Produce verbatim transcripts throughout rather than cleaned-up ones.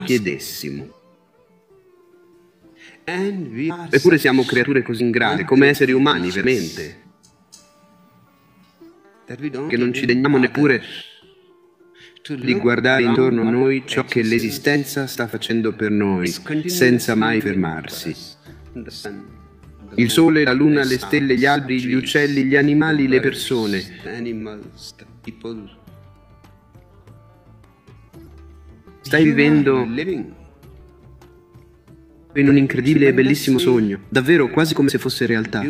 chiedessimo. Eppure siamo creature così ingrate, come esseri umani, veramente, che non ci degniamo neppure di guardare intorno a noi ciò che l'esistenza sta facendo per noi, senza mai fermarsi. Il sole, la luna, le stelle, gli alberi, gli uccelli, gli animali, le persone. Stai vivendo in un incredibile e bellissimo sogno, davvero quasi come se fosse realtà.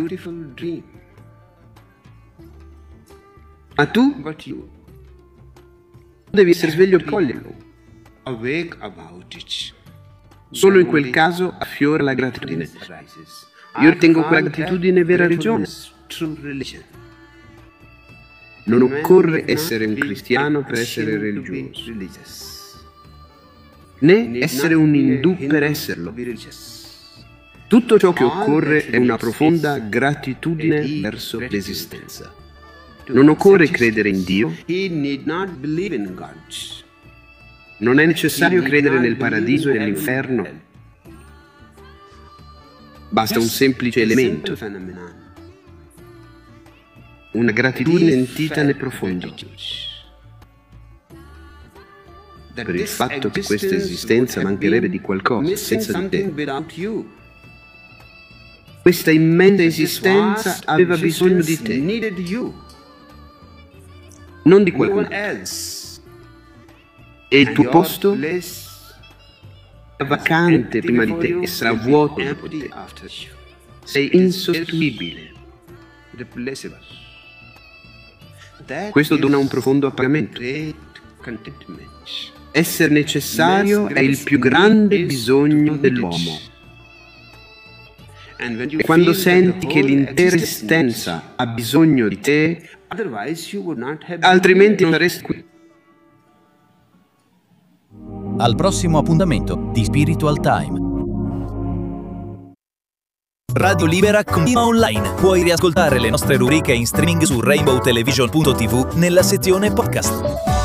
Ma tu devi essere sveglio e coglierlo. Solo in quel caso affiora la gratitudine. Io ritengo quella gratitudine vera religione. Non occorre essere un cristiano per essere religioso, né essere un indù per esserlo. Tutto ciò che occorre è una profonda gratitudine verso l'esistenza. Non occorre credere in Dio. Non è necessario credere nel paradiso e nell'inferno. Basta un semplice elemento, una gratitudine sentita nei profondi per il fatto che questa esistenza mancherebbe di qualcosa senza di te. Questa immensa esistenza aveva bisogno di te, non di qualcun altro. E il tuo posto è vacante prima di te e sarà vuoto dopo te. Sei insostituibile. Questo dona un profondo appagamento. Essere necessario è il più grande bisogno dell'uomo. E quando senti che l'intera esistenza ha bisogno di te, altrimenti non saresti qui. Al prossimo appuntamento di Spiritual Time. Radio Libera continua online. Puoi riascoltare le nostre rubriche in streaming su rainbow television punto tv nella sezione podcast.